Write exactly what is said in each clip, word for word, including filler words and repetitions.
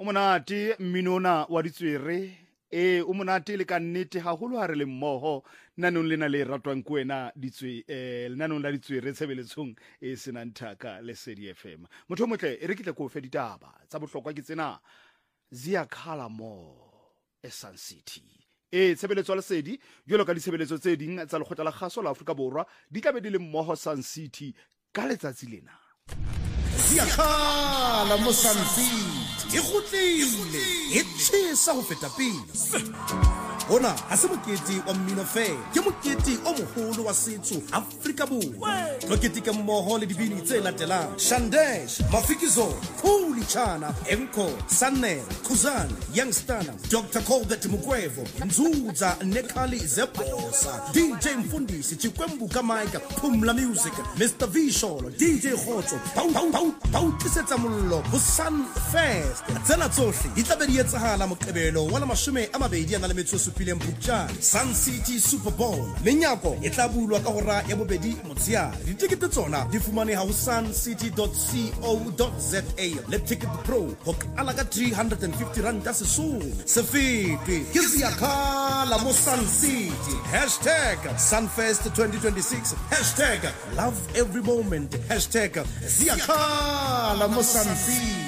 monate minona wa ditswere e o monate le ka nnete haholo ha re le mmoho nanong lena le ratwang ke wena ditswe eh nanong la ditswere tshebeletsong e senang thaka le Lesedi F M. Motho motle e re kitle ko fe ditaba tsa bohlokwa ke tsena Ziyakhala Mall e Sun City e tshebeletso ya Lesedi jwalo ka ditshebeletso tse ding tsa lekgotla la kgaso la Afrika Borwa di tla be di le mmoho Sun City ka letsatsi lena. Ziyakhala mo Sun City e gotlile e tshisa go feta pele. Ona ha se mokete wa mmino fe ke mokete o moholo wa setso Afrika Borwa. Lokete ke mmoho le dibini tse latelang Shandesh, Mafikizo, Khuli Chana, Enko, Sanne, Khuzan, Youngstana, Doctor Colbert Mugwevo, Nzuza, Nekali Zebosa, D J Mfundisi, Chikwembu Kamaika, Pumla Music, Mister Vishol, D J Khotso, Pau Pau Pau Pau Tisetsa Mollo, Sun Fest. Tsena tsohle di tla be di etsahala Moqebelo wa mashome a mabedi a na le metso supileng Phupjane. Sun City Super Bowl menyako e tla bulwa ka hora ya bobedi motsheare. Ditikete tsona di fumaneha ho suncity dot co dot za le Ticket Pro ho ala ka three hundred fifty rand tsa sesole. Se fete ke Ziyakhala mo Sun City hashtag Sunfest twenty twenty-six hashtag love every moment hashtag Ziyakhala mo Sun City.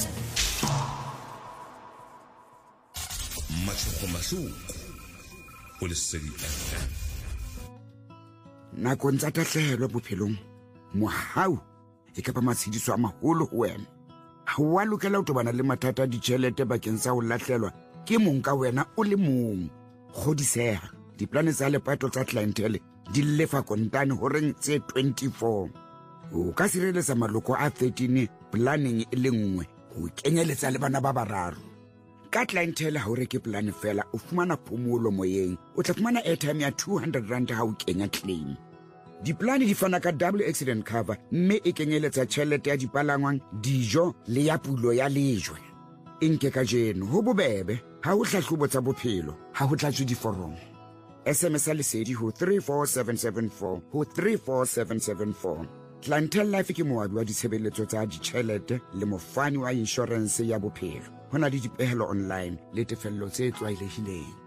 Matshogo masuku o Lesedi F M. Nako ntse tahlehelo bophelong mohau e ka ba matshidiso a maholo ho wena. Ha wa lokela ho tobana le mathata a ditjhelete bakeng sa ho lahlelwa ke mong ka wena o le mong. Kgodiseha diplane tsa lepato tsa clientele di lefa kontane horeng tse twenty-four. O ka sireletsa maloko a thirteen planning e le nngwe ho kenyeletsa le bana ba bararo. Ka clientele ha o reke plan fela o fumana phomolo moyeng o tla fumana airtime ya two hundred rand ha o kenya claim. Diplane di fana ka double accident cover mme e kenyeletsa tjhelete ya dipalangwang dijo le ya pulo ya lejwe. Inke ka jeno ho bobebe ha o hlahlobo tsa bophelo ha ho tlatswe diforomo. S M S Lesedi ho three four seven seven four ho three four seven seven four. Clientele Life ke moabi wa ditshebeletso tsa ditjhelete le mofani wa insurance ya bophelo. Hona di dipehelo online le tefello tse tlwaelehileng.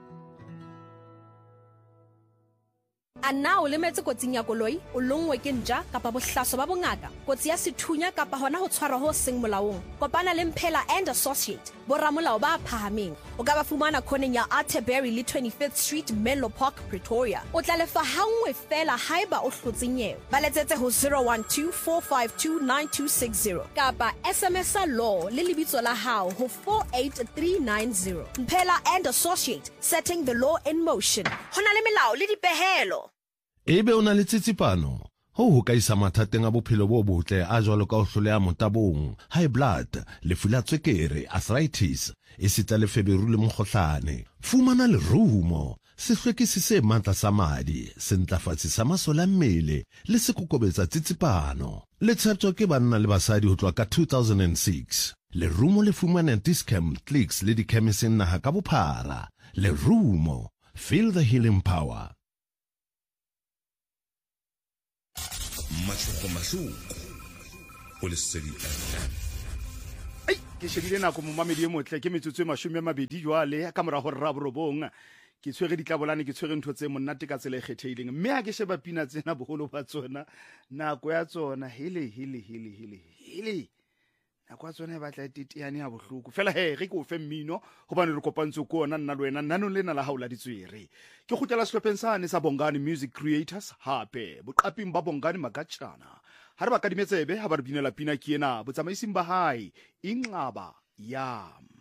A na o lemetse kotsing ya koloi o longwe ke nja kapa bohlaso ba bongaka kotsi ya sethunya kapa hona ho tshwarwa ho seng molaong kopana le Mphela and Associate boramolao ba phahameng o ka ba fumana khoneng ya Atterbury le twenty-fifth Street Menlo Park Pretoria o tla lefa hangwe fela haiba o hlotsenyewe ba letsetse ho zero one two four five two nine two six zero kapa S M S a law le lebitso la hao ho four eight three nine zero. Mphela and Associate, setting the law in motion. Hona le melao le dipehelo. Ebe o na le tsitsipano ho ho ka isa mathateng a bophelo bo botle a jwalo ka ho hloleha motabong, high blood, lefu la tswekere, arthritis, esita le feberu le mokgohlane. Fumana lerumo, sehlwekisi se matla sa madi, se ntlafatsi sa masole a mmele le se kokobetsa tsitsipano. Le tsheptso ke banna le basadi ho tloha ka two thousand six. Lerumo le fumana discount clicks le dikhemiseng naha ka bophara. Lerumo, feel the healing power. Matshogo masuku o Lesedi F M. Ai ke shebile nako mo mamedi e motle ke metsotso e mashome a mabedi jwale ka mora ho rra borobong ke tshwere ditlabolane ke tshwere ntho tse monate ka tsela e kgethehileng mme ha ke sheba pina tsena boholo ba tsona nako ya tsona hele hele hele hele hele nako ya tsona e batla e teteane ha bohloko fela he re ke o fe mmino hobane re kopantse ko ona nna le wena nanong lena la haula ditswere ke khutela sehlopheng sane sa Bongani Music Creators hape boqaping ba Bongani Magachana ha re ba kadimetsebe ha ba re binela pina ke ena botsamaising ba hae Inqaba Yam.